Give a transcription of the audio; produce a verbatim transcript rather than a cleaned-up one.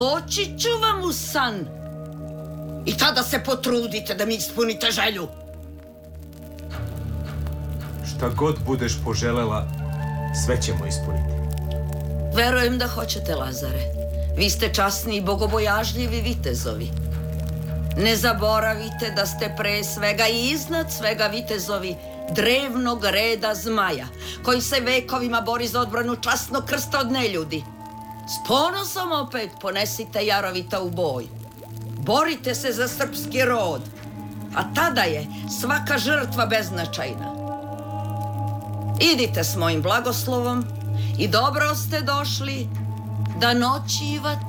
Doći ću vam u san i tada se potrudite da mi ispunite želju. Šta god budeš poželela, sve ćemo ispuniti. Verujem da hoćete, Lazare. Vi ste časni i bogobojažljivi vitezovi. Ne zaboravite da ste pre svega i iznad svega vitezovi drevnog reda zmaja, koji se vekovima bori za odbranu časnog krsta od neljudi. S ponosom opet ponesite Jarovita u boj. Borite se za srpski rod, a tada je svaka žrtva beznačajna. Idite s mojim blagoslovom i dobro ste došli da noćivate